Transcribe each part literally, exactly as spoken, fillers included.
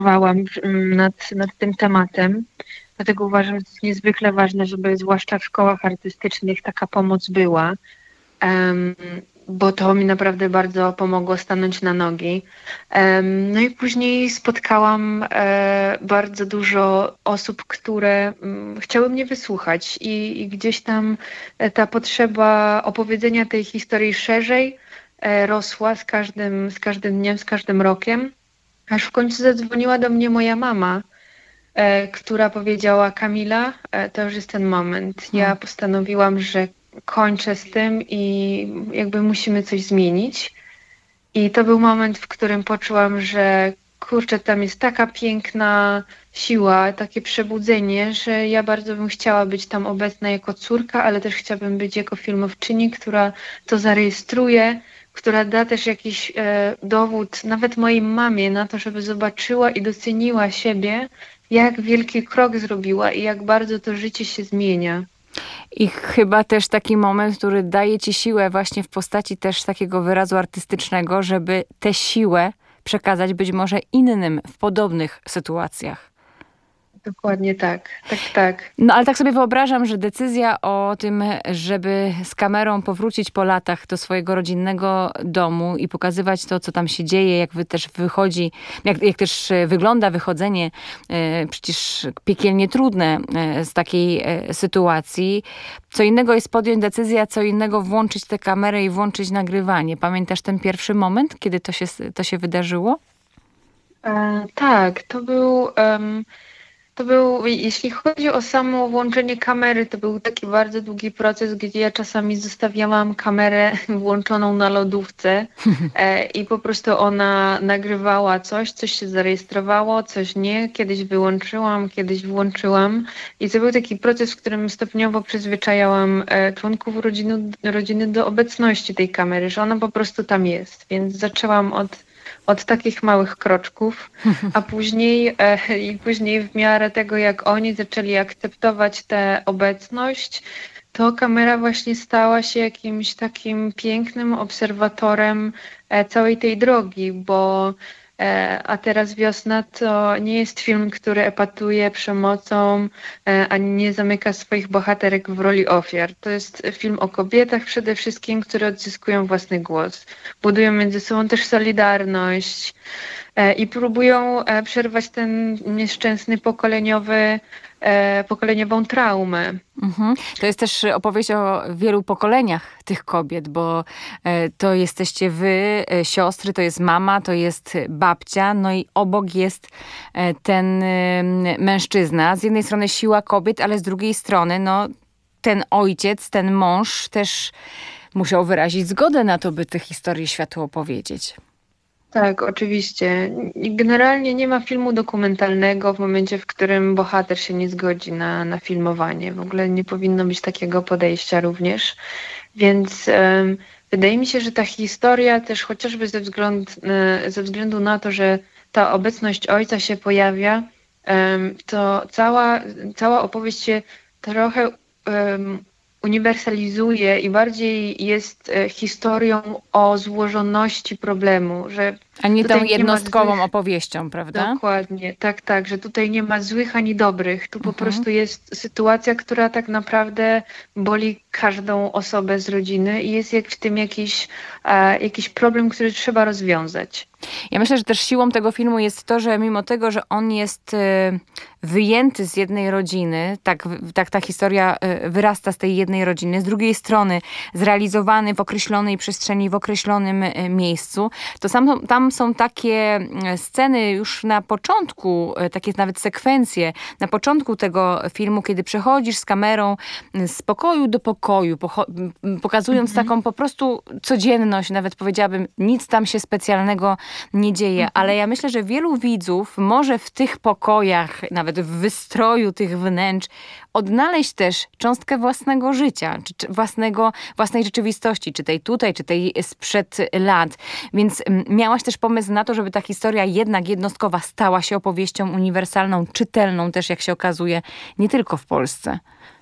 pracowałam mm, nad, nad tym tematem. Dlatego uważam, że to jest niezwykle ważne, żeby zwłaszcza w szkołach artystycznych taka pomoc była. Em, bo to mi naprawdę bardzo pomogło stanąć na nogi. Em, no i później spotkałam e, bardzo dużo osób, które mm, chciały mnie wysłuchać i, i gdzieś tam e, ta potrzeba opowiedzenia tej historii szerzej e, rosła z każdym, z każdym dniem, z każdym rokiem, aż w końcu zadzwoniła do mnie moja mama, e, która powiedziała: Kamila, e, to już jest ten moment. Ja Hmm. postanowiłam, że kończę z tym i jakby musimy coś zmienić. I to był moment, w którym poczułam, że kurczę, tam jest taka piękna siła, takie przebudzenie, że ja bardzo bym chciała być tam obecna jako córka, ale też chciałabym być jako filmowczyni, która to zarejestruje, która da też jakiś e, dowód nawet mojej mamie na to, żeby zobaczyła i doceniła siebie, jak wielki krok zrobiła i jak bardzo to życie się zmienia. I chyba też taki moment, który daje ci siłę właśnie w postaci też takiego wyrazu artystycznego, żeby tę siłę przekazać być może innym w podobnych sytuacjach. Dokładnie tak, tak, tak. No ale tak sobie wyobrażam, że decyzja o tym, żeby z kamerą powrócić po latach do swojego rodzinnego domu i pokazywać to, co tam się dzieje, jak wy też wychodzi, jak, jak też e, wygląda wychodzenie, e, przecież piekielnie trudne e, z takiej e, sytuacji. Co innego jest podjąć decyzję, a co innego włączyć tę kamerę i włączyć nagrywanie. Pamiętasz ten pierwszy moment, kiedy to się, to się wydarzyło? E, tak, to był. em, To był, jeśli chodzi o samo włączenie kamery, to był taki bardzo długi proces, gdzie ja czasami zostawiałam kamerę włączoną na lodówce e, i po prostu ona nagrywała coś, coś się zarejestrowało, coś nie. Kiedyś wyłączyłam, kiedyś włączyłam. I to był taki proces, w którym stopniowo przyzwyczajałam e, członków rodziny, rodziny do obecności tej kamery, że ona po prostu tam jest. Więc zaczęłam od od takich małych kroczków, a później e, i później w miarę tego, jak oni zaczęli akceptować tę obecność, to kamera właśnie stała się jakimś takim pięknym obserwatorem e, całej tej drogi, bo e, A teraz wiosna to nie jest film, który epatuje przemocą, e, ani nie zamyka swoich bohaterek w roli ofiar. To jest film o kobietach przede wszystkim, które odzyskują własny głos, budują między sobą też solidarność e, i próbują e, przerwać ten nieszczęsny pokoleniowy, e, pokoleniową traumę. Mhm. To jest też opowieść o wielu pokoleniach tych kobiet, bo e, to jesteście wy, e, siostry, to jest mama, to jest babcia, no i obok jest e, ten e, mężczyzna. Z jednej strony siła kobiet, ale z drugiej strony no, ten ojciec, ten mąż też musiał wyrazić zgodę na to, by tę historię światu opowiedzieć. Tak, oczywiście. Generalnie nie ma filmu dokumentalnego w momencie, w którym bohater się nie zgodzi na, na filmowanie. W ogóle nie powinno być takiego podejścia również. Więc em, wydaje mi się, że ta historia też chociażby ze względu, ze względu na to, że ta obecność ojca się pojawia, em, to cała, cała opowieść się trochę em, uniwersalizuje i bardziej jest e, historią o złożoności problemu, że A nie tą tutaj nie ma jednostkową złych. opowieścią, prawda? Dokładnie, tak, tak, że tutaj nie ma złych ani dobrych. Tu po Mhm. prostu jest sytuacja, która tak naprawdę boli każdą osobę z rodziny i jest jak w tym jakiś, e, jakiś problem, który trzeba rozwiązać. Ja myślę, że też siłą tego filmu jest to, że mimo tego, że on jest e, wyjęty z jednej rodziny, tak, tak ta historia e, wyrasta z tej jednej rodziny, z drugiej strony zrealizowany w określonej przestrzeni, w określonym e, miejscu, to sam, tam są takie e, sceny już na początku, e, takie nawet sekwencje, na początku tego filmu, kiedy przechodzisz z kamerą e, z pokoju do pokoju, pocho- m, pokazując Mhm. taką po prostu codzienność, nawet powiedziałabym, nic tam się specjalnego nie dzieje, ale ja myślę, że wielu widzów może w tych pokojach, nawet w wystroju tych wnętrz, odnaleźć też cząstkę własnego życia, czy, czy własnego, własnej rzeczywistości, czy tej tutaj, czy tej sprzed lat. Więc mm, miałaś też pomysł na to, żeby ta historia jednak jednostkowa stała się opowieścią uniwersalną, czytelną też, jak się okazuje, nie tylko w Polsce.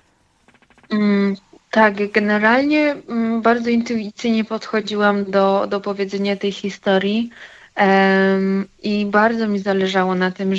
Mm, tak, generalnie mm, bardzo intuicyjnie podchodziłam do, do powiedzenia tej historii. Em, I bardzo mi zależało na tym,